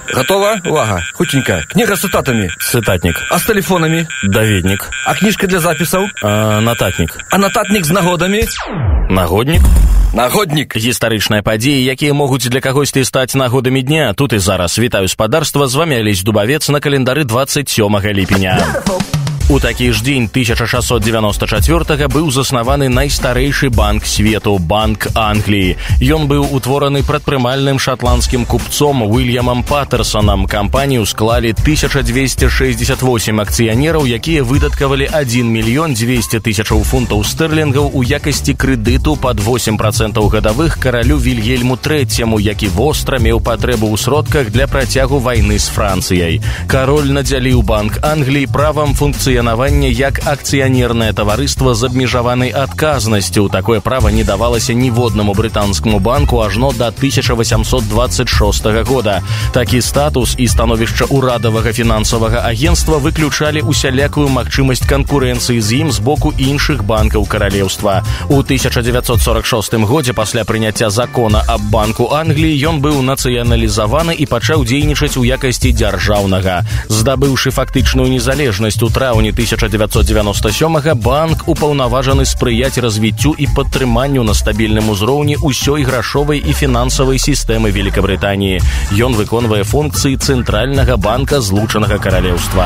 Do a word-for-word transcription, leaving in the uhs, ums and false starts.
Готова? Увага. Хутенько. Книга с цитатами. Цитатник. А с телефонами? Даведник. А книжка для записаў? А, нататник. А нататник з нагодамі? Нагоднік. Нагоднік. Гістарычныя падзеі, якія могуць для кагосьці стаць нагодамі дня. Тут і зараз. Вітаю спадарства, з вамі Алесь Дубавец на календары двадцать сёмага ліпеня. У такі ж дзень тысяча шэсцьсот дзевяноста чацвёртага быў заснаваны найстарэйшы банк свету, Банк Англіі. Ён быў утвораны прадпрымальным шатландскім купцом Уильямам Паттерсонам. Кампанію склалі тысяча дзвесце шэсцьдзесят восемь акцыянераў, якія выдаткавалі адзін мільён дзвесце тысячаў фунтаў стэрлінгаў у якасці крэдыту пад восемь працэнтаў гадавых каралю Вільгельму трэцяму, які востра меў патрэбу ў сродках для працягу вайны з Францыяй. Кароль надзяліў Банк Англіі правам функцыянавання як акцыянернае таварыства з абмежаванай адказнасцю. Такое права не давалася ніводнаму брытанскаму банку ажно да тысяча васямсот двадцать шостага года. Такі статус і становішча ўрадавага фінансавага агенцтва выключалі усялякую магчымасць канкурэнцыі з ім з боку іншых банкаў каралеўства. У тысяча дзевяцьсот сорок шостым годзе пасля прыняцця закона аб Банку Англіі ён быў нацыяналізаваны і пачаў дзейнічаць у якасці дзяржаўнага. Здабыўшы фактычную незалежнасць у траўні тысяча дзевяцьсот дзевяноста сёмага, банк упаўнаважаны спрыяць развіццю і падтрыманню на стабільным узроўні ўсёй грашовай і фінансавай сістэмы Великабрытаніі. Ён выконвае функцыі цэнтральнага банка Злучанага Каралеўства.